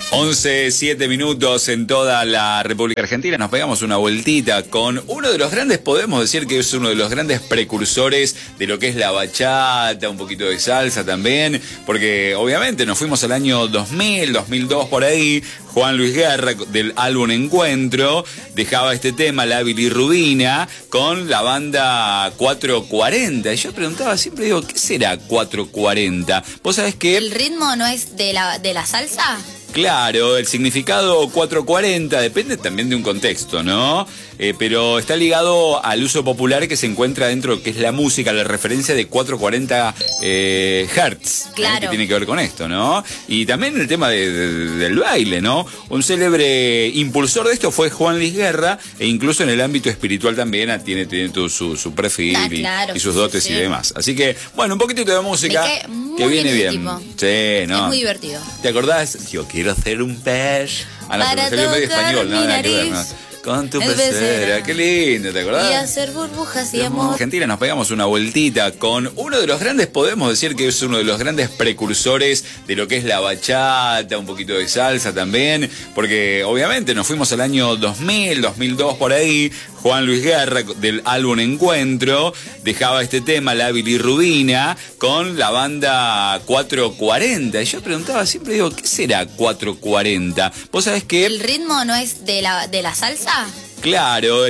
11, 7 minutos en toda la República Argentina. Nos pegamos una vueltita con uno de los grandes, podemos decir que es uno de los grandes precursores de lo que es la bachata, un poquito de salsa también, porque obviamente nos fuimos al año 2000, 2002 por ahí. Juan Luis Guerra, del álbum Encuentro, dejaba este tema, La Bilirrubina, con la banda 440. Y yo preguntaba, siempre digo, ¿qué será 440? ¿Vos sabés que ¿El ritmo no es de la salsa? Claro, el significado 440 depende también de un contexto, ¿no? Pero está ligado al uso popular que se encuentra dentro de lo que es la música, la referencia de 440 Hz, claro. Que tiene que ver con esto, ¿no? Y también el tema del baile, ¿no? Un célebre impulsor de esto fue Juan Luis Guerra, e incluso en el ámbito espiritual también tiene su perfil claro, y sus dotes y demás. Así que, bueno, un poquitito de música que viene bien. Sí, ¿no? Es muy divertido. ¿Te acordás? Yo quiero hacer un pez. Para pero medio español, mi nada que ver, nariz. ¿no? Con tu pecera, qué lindo, ¿te acordás? Y hacer burbujas y amor. Argentina, nos pegamos una vueltita con uno de los grandes, podemos decir que es uno de los grandes precursores de lo que es la bachata, un poquito de salsa también, porque obviamente nos fuimos al año 2000, 2002 por ahí. Juan Luis Guerra, del álbum Encuentro, dejaba este tema, La Bilirrubina, con la banda 440. Y yo preguntaba, siempre digo, ¿qué será 440? ¿Vos sabés que ¿El ritmo no es de la salsa? Claro,